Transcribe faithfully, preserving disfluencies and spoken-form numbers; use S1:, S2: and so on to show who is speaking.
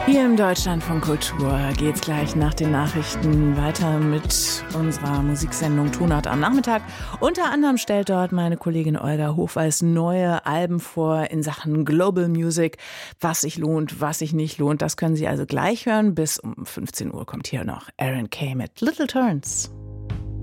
S1: Hier im Deutschlandfunk Kultur geht's gleich nach den Nachrichten weiter mit unserer Musiksendung Tonart am Nachmittag. Unter anderem stellt dort meine Kollegin Olga Hofweis neue Alben vor in Sachen Global Music. Was sich lohnt, was sich nicht lohnt, das können Sie also gleich hören. Bis um fünfzehn Uhr kommt hier noch Aaron Kay mit Little Turns.